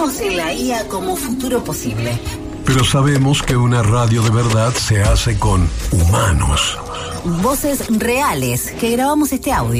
Creemos en la IA como futuro posible. Pero sabemos que una radio de verdad se hace con humanos. Voces reales que grabamos este audio.